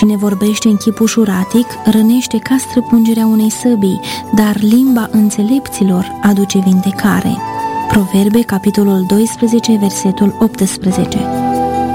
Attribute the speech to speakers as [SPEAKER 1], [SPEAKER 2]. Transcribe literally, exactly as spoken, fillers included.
[SPEAKER 1] Cine vorbește în chip ușuratic rănește ca străpungerea unei săbii, dar limba înțelepților aduce vindecare. Proverbe, capitolul doisprezece, versetul optsprezece.